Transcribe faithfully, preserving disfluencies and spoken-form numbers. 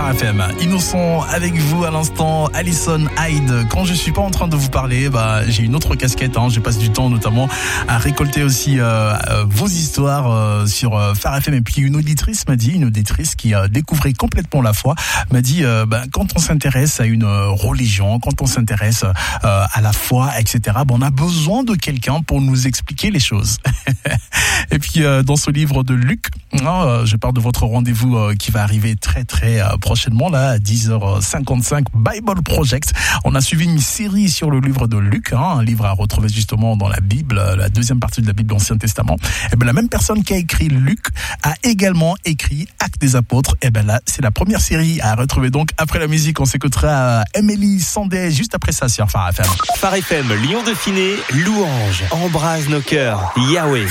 Phare F M. Innocent avec vous à l'instant, Alison Hyde. Quand je suis pas en train de vous parler, bah j'ai une autre casquette. Hein. Je passe du temps notamment à récolter aussi euh, euh, vos histoires euh, sur euh, Phare F M. Et puis une auditrice m'a dit, une auditrice qui a découvert complètement la foi, m'a dit euh, bah, quand on s'intéresse à une euh, religion, quand on s'intéresse euh, à la foi, et cetera. Bah, on a besoin de quelqu'un pour nous expliquer les choses. Et puis euh, dans ce livre de Luc, hein, euh, je parle de votre rendez-vous euh, qui va arriver très très euh, prochainement là à dix heures cinquante-cinq, Bible Project. On a suivi une série sur le livre de Luc, hein, un livre à retrouver justement dans la Bible, la deuxième partie de la Bible de l'Ancien Testament. Et ben la même personne qui a écrit Luc a également écrit Actes des Apôtres. Et ben là, c'est la première série à retrouver. Donc après la musique, on s'écoutera Emily Sandé juste après ça sur Phare F M. Phare F M, Lyon Dauphiné, louange, embrase nos cœurs, Yahweh.